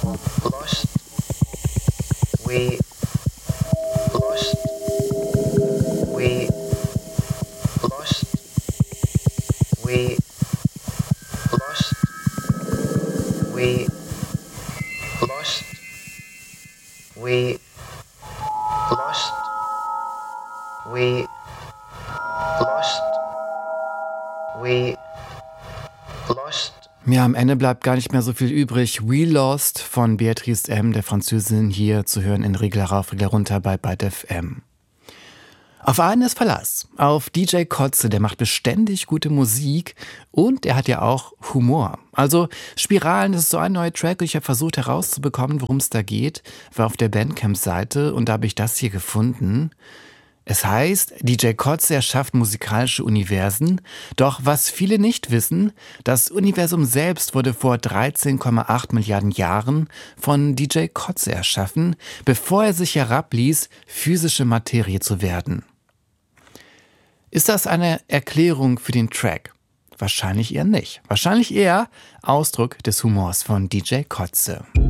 lost, we lost, we lost, we lost, we lost, we lost, we lost, we lost. Ja, am Ende bleibt gar nicht mehr so viel übrig. We Lost von Beatrice M., der Französin, hier zu hören in Regler rauf, Regler runter bei Byte FM. Auf einen ist Verlass. Auf DJ Kotze, der macht beständig gute Musik und er hat ja auch Humor. Also Spiralen, das ist so ein neuer Track und ich habe versucht herauszubekommen, worum es da geht. War auf der Bandcamp-Seite und da habe ich das hier gefunden. Es heißt, DJ Kotze erschafft musikalische Universen, doch was viele nicht wissen, das Universum selbst wurde vor 13,8 Milliarden Jahren von DJ Kotze erschaffen, bevor er sich herabließ, physische Materie zu werden. Ist das eine Erklärung für den Track? Wahrscheinlich eher nicht. Wahrscheinlich eher Ausdruck des Humors von DJ Kotze.